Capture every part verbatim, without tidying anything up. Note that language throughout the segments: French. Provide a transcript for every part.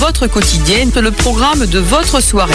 votre quotidienne, le programme de votre soirée.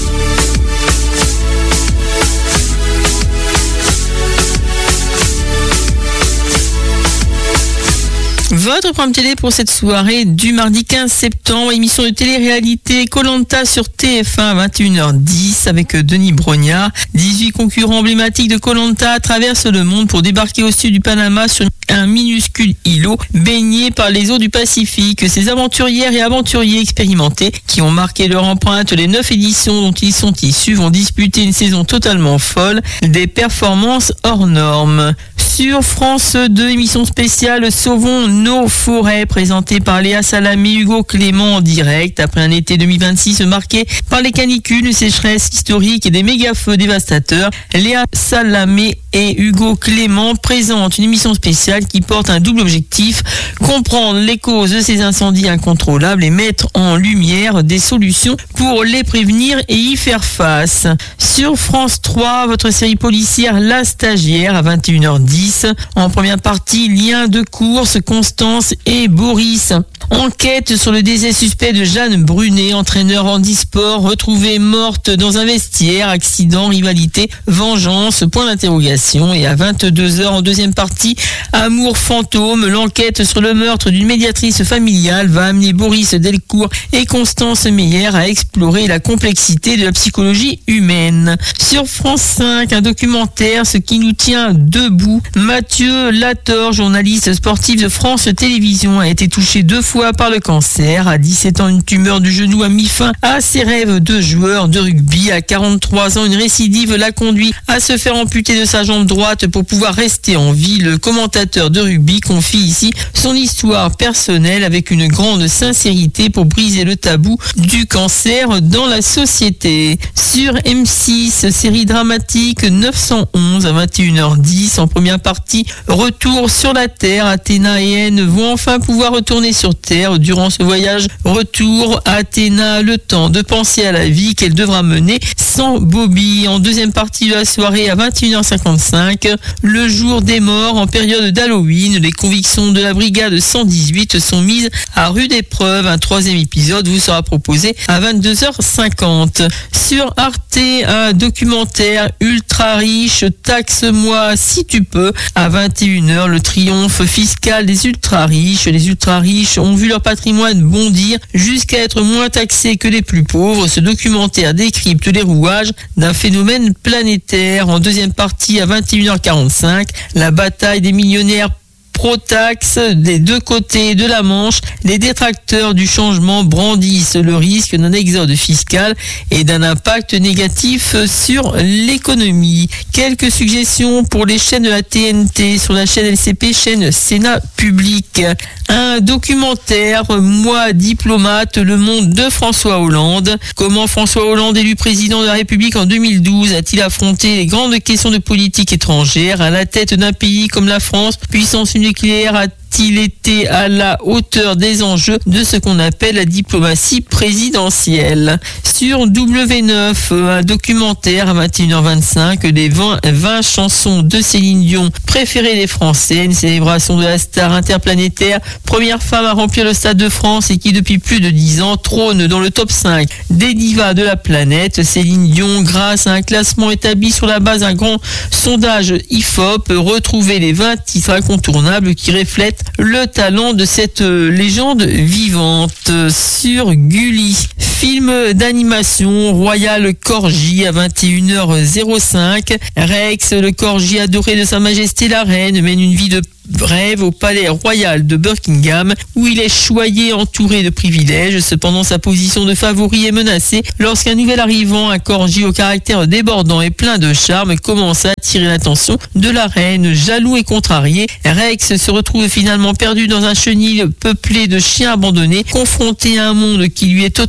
Votre programme télé pour cette soirée du mardi quinze septembre, émission de télé-réalité Koh-Lanta sur T F un à vingt et une heures dix avec Denis Brognard. dix-huit concurrents emblématiques de Koh-Lanta traversent le monde pour débarquer au sud du Panama sur un minuscule îlot baigné par les eaux du Pacifique. Ces aventurières et aventuriers expérimentés qui ont marqué leur empreinte les neuf éditions dont ils sont issus vont disputer une saison totalement folle, des performances hors normes. Sur France deux, émission spéciale Sauvons nos forêts, présentée par Léa Salamé, Hugo Clément en direct. Après un été deux mille vingt-six marqué par les canicules, une sécheresse historique et des méga-feux dévastateurs, Léa Salamé et Hugo Clément présentent une émission spéciale qui porte un double objectif: comprendre les causes de ces incendies incontrôlables et mettre en lumière des solutions pour les prévenir et y faire face. Sur France trois, votre série policière La Stagiaire à vingt et une heures dix. En première partie, lien de course, Constance et Boris. Enquête sur le décès suspect de Jeanne Brunet, entraîneur handisport, retrouvée morte dans un vestiaire, accident, rivalité, vengeance, point d'interrogation. Et à vingt-deux heures, en deuxième partie, Amour fantôme, l'enquête sur le meurtre d'une médiatrice familiale va amener Boris Delcourt et Constance Meyer à explorer la complexité de la psychologie humaine. Sur France cinq, un documentaire, Ce qui nous tient debout. Mathieu Lator, journaliste sportif de France Télévisions, a été touché deux fois par le cancer. À dix-sept ans, une tumeur du genou a mis fin à ses rêves de joueur de rugby. À quarante-trois ans, une récidive l'a conduit à se faire amputer de sa jambe droite pour pouvoir rester en vie. Le commentateur de rugby confie ici son histoire personnelle avec une grande sincérité pour briser le tabou du cancer dans la société. Sur M six, série dramatique neuf cent onze à vingt et une heures dix. En première partie, retour sur la Terre. Athéna et N vont enfin pouvoir retourner sur Terre. Durant ce voyage retour, Athéna a le temps de penser à la vie qu'elle devra mener sans Bobby. En deuxième partie de la soirée à vingt et une heures cinquante-cinq, le jour des morts en période d'Halloween. Les convictions de la brigade cent dix-huit sont mises à rude épreuve. Un troisième épisode vous sera proposé à vingt-deux heures cinquante. Sur Arte, un documentaire ultra riche, Taxe-moi si tu peux. À vingt et une heures, le triomphe fiscal des ultra riches. Les ultra riches ont vu leur patrimoine bondir jusqu'à être moins taxés que les plus pauvres. Ce documentaire décrypte les rouages d'un phénomène planétaire. En deuxième partie, à vingt et une heures quarante-cinq, la bataille des millionnaires pro-taxe des deux côtés de la Manche. Les détracteurs du changement brandissent le risque d'un exode fiscal et d'un impact négatif sur l'économie. Quelques suggestions pour les chaînes de la T N T sur la chaîne L C P, chaîne Sénat Public. Un documentaire, Moi diplomate, le monde de François Hollande. Comment François Hollande, élu président de la République en deux mille douze, a-t-il affronté les grandes questions de politique étrangère à la tête d'un pays comme la France, puissance nucléaire, a-t-il été à la hauteur des enjeux de ce qu'on appelle la diplomatie présidentielle? Sur W neuf, un documentaire à vingt et une heures vingt-cinq des vingt, vingt chansons de Céline Dion préférées des Français, une célébration de la star interplanétaire, première femme à remplir le Stade de France et qui depuis plus de dix ans trône dans le top cinq des divas de la planète. Céline Dion, grâce à un classement établi sur la base d'un grand sondage I F O P, retrouver les vingt titres incontournables qui reflètent le talent de cette légende vivante. Sur Gulli, film d'animation, Royal Corgi à vingt et une heures cinq. Rex, le corgi adoré de Sa Majesté la Reine, mène une vie de rêve au palais royal de Buckingham où il est choyé, entouré de privilèges. Cependant, sa position de favori est menacée lorsqu'un nouvel arrivant, un corgi au caractère débordant et plein de charme, commence à attirer l'attention de la reine. Jaloux et contrarié, Rex se retrouve finalement perdu dans un chenil peuplé de chiens abandonnés, confronté à un monde qui lui est totalement étranger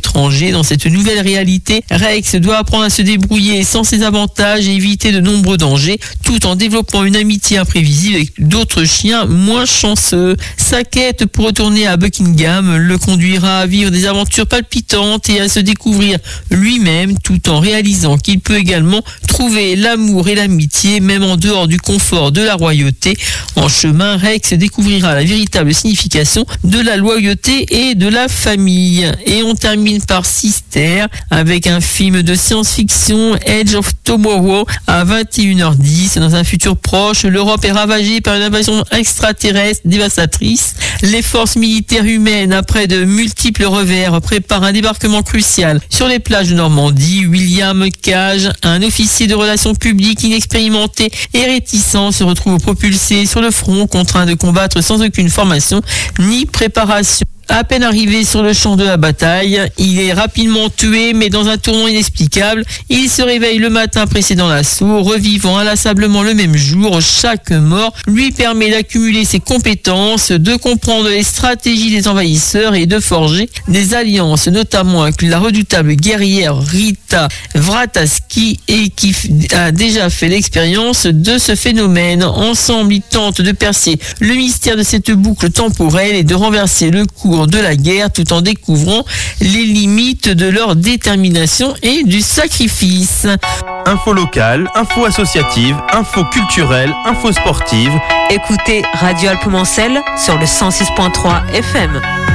l'étranger. Dans cette nouvelle réalité, Rex doit apprendre à se débrouiller sans ses avantages et éviter de nombreux dangers, tout en développant une amitié imprévisible avec d'autres chiens moins chanceux. Sa quête pour retourner à Buckingham le conduira à vivre des aventures palpitantes et à se découvrir lui-même, tout en réalisant qu'il peut également trouver l'amour et l'amitié, même en dehors du confort de la royauté. En chemin, Rex découvrira la véritable signification de la loyauté et de la famille. Et on termine par Sister avec un film de science-fiction, Edge of Tomorrow, à vingt et une heures dix. Dans un futur proche, l'Europe est ravagée par une invasion extraterrestre dévastatrice. Les forces militaires humaines, après de multiples revers, préparent un débarquement crucial sur les plages de Normandie. William Cage, un officier de relations publiques inexpérimenté et réticent, se retrouve propulsé sur le front, contraint de combattre sans aucune formation ni préparation. À peine arrivé sur le champ de la bataille, il est rapidement tué, mais dans un tournant inexplicable. Il se réveille le matin précédant l'assaut, revivant inlassablement le même jour. Chaque mort lui permet d'accumuler ses compétences, de comprendre les stratégies des envahisseurs et de forger des alliances, notamment avec la redoutable guerrière Rita Vrataski, et qui a déjà fait l'expérience de ce phénomène. Ensemble, ils tentent de percer le mystère de cette boucle temporelle et de renverser le cours de la guerre, tout en découvrant les limites de leur détermination et du sacrifice. Info locale, info associative, info culturelle, info sportive. Écoutez Radio Alpes-Mancel sur le cent six point trois F M.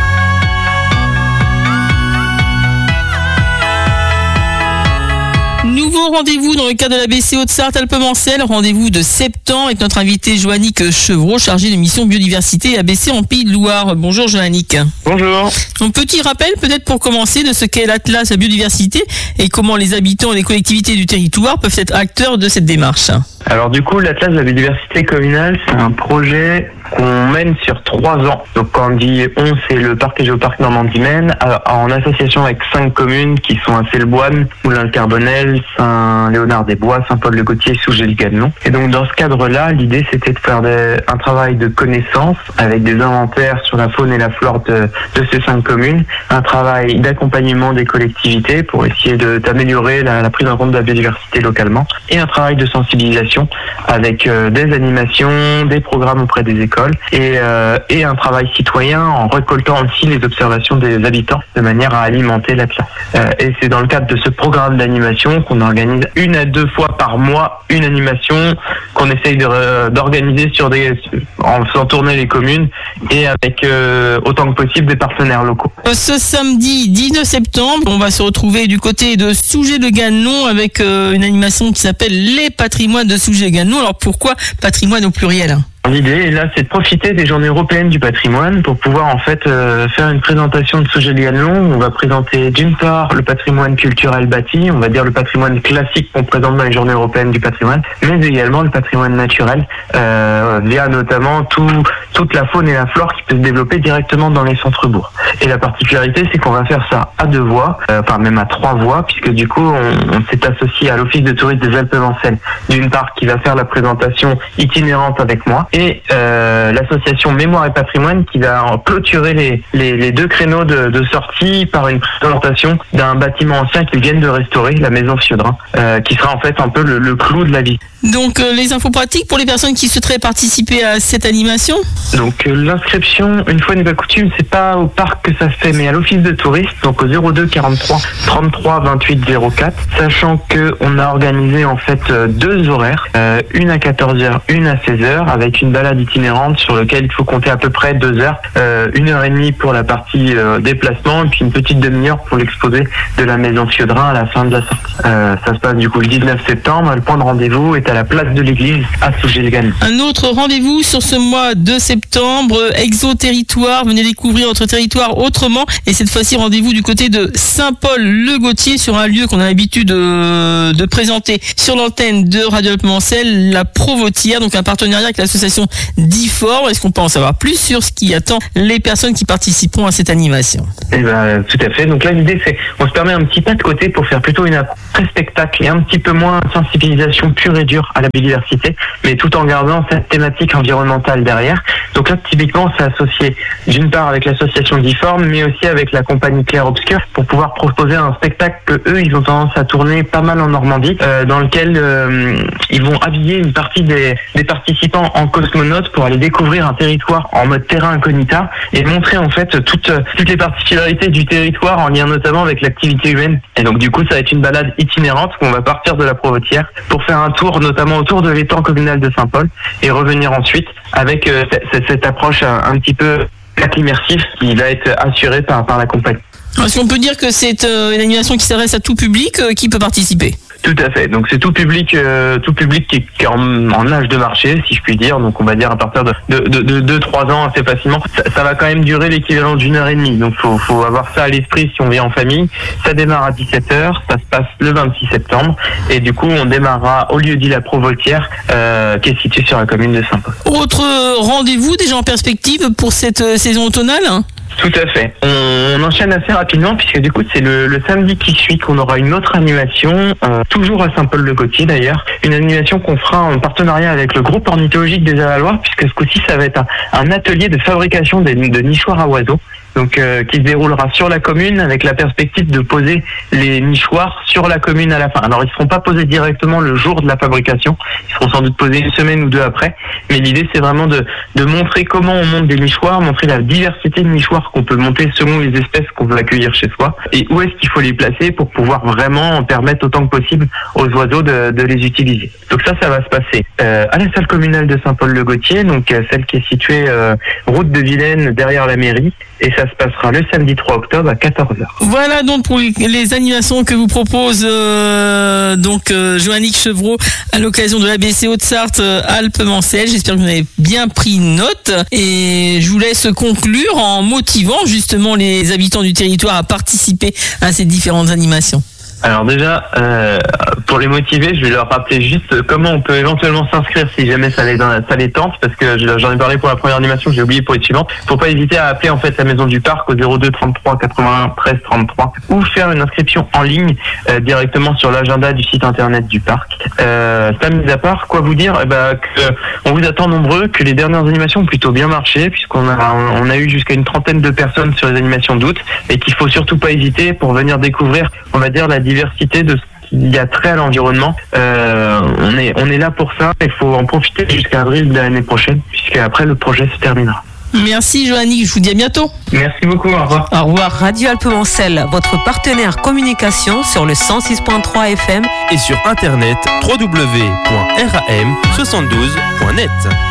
Nouveau rendez-vous dans le cadre de la B C Haute-Sarthe Alpes-Mancel, rendez-vous de septembre avec notre invité Joannick Chevreau, chargé de mission biodiversité A B C en Pays de Loire. Bonjour Joannick. Bonjour. Un petit rappel peut-être pour commencer de ce qu'est l'Atlas à biodiversité et comment les habitants et les collectivités du territoire peuvent être acteurs de cette démarche. Alors du coup, l'Atlas de la biodiversité communale, c'est un projet qu'on mène sur trois ans. Donc quand on dit on, c'est le parc et géoparc Normandie-Maine, en association avec cinq communes qui sont à Celleboine, Moulins-le-Carbonel, Saint-Léonard-des-Bois, Saint-Paul-le-Gautier, Sougé-le-Ganon. Et donc dans ce cadre-là, l'idée c'était de faire des, un travail de connaissance avec des inventaires sur la faune et la flore de, de ces cinq communes, un travail d'accompagnement des collectivités pour essayer de, d'améliorer la, la prise en compte de la biodiversité localement, et un travail de sensibilisation avec euh, des animations, des programmes auprès des écoles et, euh, et un travail citoyen en récoltant aussi les observations des habitants de manière à alimenter l'Atlas. Euh, et c'est dans le cadre de ce programme d'animation qu'on organise une à deux fois par mois une animation qu'on essaye de, d'organiser sur des, en faisant tourner les communes et avec euh, autant que possible des partenaires locaux. Ce samedi dix-neuf septembre, on va se retrouver du côté de Sougé-le-Ganon avec euh, une animation qui s'appelle Les patrimoines de Sougé-le-Ganon. Alors pourquoi patrimoine au pluriel ? L'idée là, c'est de profiter des journées européennes du patrimoine pour pouvoir en fait euh, faire une présentation de Sougé-le-Ganon. On va présenter d'une part le patrimoine culturel bâti, on va dire le patrimoine classique qu'on présente dans les journées européennes du patrimoine, mais également le patrimoine naturel, euh, via notamment tout, toute la faune et la flore qui peut se développer directement dans les centres-bourgs. Et la particularité, c'est qu'on va faire ça à deux voies, euh, enfin même à trois voies, puisque du coup, on, on s'est associé à l'Office de tourisme des Alpes-Mancel, d'une part qui va faire la présentation itinérante avec moi, et euh, l'association Mémoire et Patrimoine qui va clôturer les, les, les deux créneaux de, de sortie par une présentation d'un bâtiment ancien qu'ils viennent de restaurer, la maison Fiodrin, euh, qui sera en fait un peu le, le clou de la vie. Donc euh, les infos pratiques pour les personnes qui souhaiteraient participer à cette animation ? Donc euh, l'inscription, une fois n'est pas coutume, c'est pas au parc que ça se fait, mais à l'office de tourisme, donc au zéro deux quarante-trois trente-trois vingt-huit zéro quatre, sachant que on a organisé en fait euh, deux horaires, euh, une à quatorze heures, une à seize heures, avec une balade itinérante sur laquelle il faut compter à peu près deux heures, euh, une heure et demie pour la partie euh, déplacement, et puis une petite demi-heure pour l'exposé de la maison Fiodrin à la fin de la sortie. Euh, ça se passe du coup le dix-neuf septembre, le point de rendez-vous est à la place de l'église à Sougé-le-Ganon. Un autre rendez-vous sur ce mois de septembre, Exo-Territoire, venez découvrir votre territoire autrement, et cette fois-ci rendez-vous du côté de Saint-Paul-le-Gautier sur un lieu qu'on a l'habitude de, de présenter sur l'antenne de Radio Alpes-Mancel, la Provotière, donc un partenariat avec l'association l'association DIFOR. Est-ce qu'on peut en savoir plus sur ce qui attend les personnes qui participeront à cette animation? Eh ben, tout à fait. Donc là, l'idée, c'est on se permet un petit pas de côté pour faire plutôt une après-spectacle et un petit peu moins sensibilisation pure et dure à la biodiversité, mais tout en gardant cette thématique environnementale derrière. Donc là, typiquement, c'est associé d'une part avec l'association DIFOR, mais aussi avec la compagnie Clair Obscur pour pouvoir proposer un spectacle que eux, ils ont tendance à tourner pas mal en Normandie, euh, dans lequel euh, ils vont habiller une partie des, des participants en cosmonautes pour aller découvrir un territoire en mode terra incognita et montrer en fait toutes, toutes les particularités du territoire en lien notamment avec l'activité humaine. Et donc du coup, ça va être une balade itinérante où on va partir de la Provôtière pour faire un tour notamment autour de l'étang communal de Saint-Paul et revenir ensuite avec euh, cette, cette approche un, un petit peu immersif qui va être assurée par, par la compagnie. Est-ce qu'on peut dire que c'est euh, une animation qui s'adresse à tout public euh, qui peut participer? Tout à fait. Donc c'est tout public, euh, tout public qui est, qui est en, en âge de marché, si je puis dire. Donc on va dire à partir de de, de, de deux trois ans assez facilement. Ça, ça va quand même durer l'équivalent d'une heure et demie. Donc faut faut avoir ça à l'esprit si on vient en famille. Ça démarre à dix-sept heures. Ça se passe le vingt-six septembre. Et du coup on démarrera au lieu dit la Provôtière, euh, qui est située sur la commune de Saint-Paul. Autre rendez-vous déjà en perspective pour cette euh, saison automnale? Tout à fait. On, on enchaîne assez rapidement puisque du coup c'est le, le samedi qui suit qu'on aura une autre animation, euh, toujours à Saint-Paul-le-Gaultier d'ailleurs, une animation qu'on fera en partenariat avec le groupe ornithologique des Avalois, puisque ce coup-ci ça va être un, un atelier de fabrication de, de nichoirs à oiseaux. Donc euh, qui se déroulera sur la commune avec la perspective de poser les nichoirs sur la commune à la fin. Alors ils ne seront pas posés directement le jour de la fabrication, ils seront sans doute posés une semaine ou deux après, mais l'idée c'est vraiment de, de montrer comment on monte des nichoirs, montrer la diversité de nichoirs qu'on peut monter selon les espèces qu'on veut accueillir chez soi et où est-ce qu'il faut les placer pour pouvoir vraiment permettre autant que possible aux oiseaux de, de les utiliser. Donc ça, ça va se passer euh, à la salle communale de Saint-Paul-le-Gaultier, donc euh, celle qui est située euh, route de Vilaine derrière la mairie, et ça se passera le samedi trois octobre à quatorze heures. Voilà donc pour les animations que vous propose euh, donc euh, Joannick Chevreau à l'occasion de l'A B C Haute-Sarthe euh, Alpes-Mancelles. J'espère que vous avez bien pris note et je vous laisse conclure en motivant justement les habitants du territoire à participer à ces différentes animations. Alors déjà, euh, pour les motiver, je vais leur rappeler juste comment on peut éventuellement s'inscrire si jamais ça les, ça les tente, parce que j'en ai parlé pour la première animation, j'ai oublié pour les suivantes. Faut pas hésiter à appeler en fait la maison du parc au zéro deux trente-trois quatre-vingt-un treize trente-trois ou faire une inscription en ligne euh, directement sur l'agenda du site internet du parc. Euh, ça mis à part, quoi vous dire, eh ben, que on vous attend nombreux, que les dernières animations ont plutôt bien marché, puisqu'on a, on a eu jusqu'à une trentaine de personnes sur les animations d'août, et qu'il faut surtout pas hésiter pour venir découvrir, on va dire, la diversité de ce qu'il y a trait à l'environnement. Euh, on est on est là pour ça. Il faut en profiter jusqu'à avril de l'année prochaine, puisque après le projet se terminera. Merci Joannick, je vous dis à bientôt. Merci beaucoup, au revoir. Au revoir. Radio Alpes-Mancelles, votre partenaire communication sur le cent six point trois F M Et sur internet w w w point ram soixante-douze point net.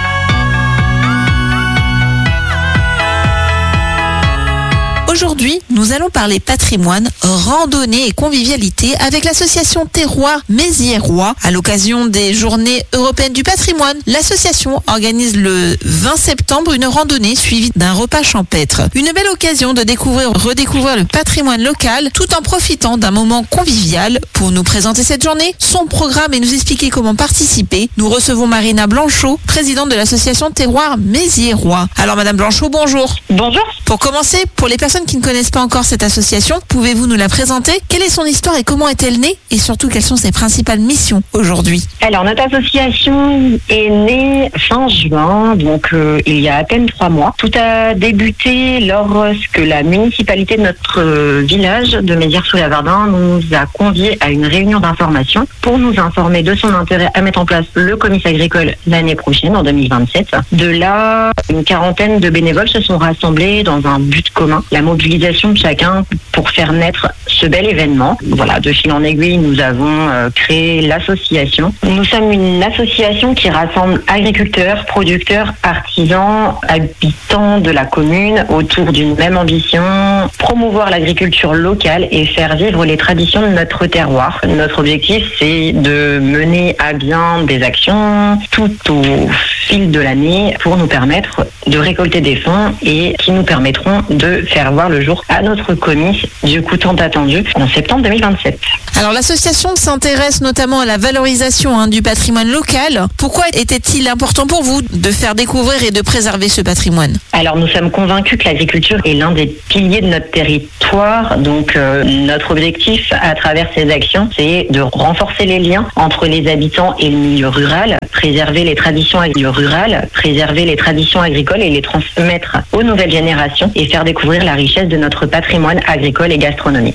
Aujourd'hui, nous allons parler patrimoine, randonnée et convivialité avec l'association Terroir Mézières-Rois. À l'occasion des Journées européennes du patrimoine, l'association organise le vingt septembre une randonnée suivie d'un repas champêtre. Une belle occasion de découvrir, redécouvrir le patrimoine local tout en profitant d'un moment convivial. Pour nous présenter cette journée, son programme et nous expliquer comment participer, nous recevons Marina Blanchot, présidente de l'association Terroir Mézières-Rois. Alors Madame Blanchot, bonjour. Bonjour. Pour commencer, pour les personnes qui ne connaissent pas encore cette association, pouvez-vous nous la présenter? Quelle est son histoire et comment est-elle née? Et surtout, quelles sont ses principales missions aujourd'hui? Alors, notre association est née fin juin, donc euh, il y a à peine trois mois. Tout a débuté lorsque la municipalité de notre euh, village de Mézières-sous-Lavardin nous a conviés à une réunion d'information pour nous informer de son intérêt à mettre en place le comice agricole l'année prochaine, en deux mille vingt-sept. De là, une quarantaine de bénévoles se sont rassemblés dans un but commun, la mobilisation de chacun pour faire naître ce bel événement. Voilà, de fil en aiguille, nous avons euh, créé l'association. Nous sommes une association qui rassemble agriculteurs, producteurs, artisans, habitants de la commune autour d'une même ambition, promouvoir l'agriculture locale et faire vivre les traditions de notre terroir. Notre objectif, c'est de mener à bien des actions tout au fil de l'année pour nous permettre de récolter des fonds et qui nous permettront de faire voir voir le jour à notre commis, du coup tant attendu, en septembre deux mille vingt-sept. Alors l'association s'intéresse notamment à la valorisation hein, du patrimoine local. Pourquoi était-il important pour vous de faire découvrir et de préserver ce patrimoine ? Alors nous sommes convaincus que l'agriculture est l'un des piliers de notre territoire. Donc euh, notre objectif à travers ces actions, c'est de renforcer les liens entre les habitants et le milieu rural, préserver les traditions rurales, préserver les traditions agricoles et les transmettre aux nouvelles générations et faire découvrir la richesse de notre patrimoine agricole et gastronomique.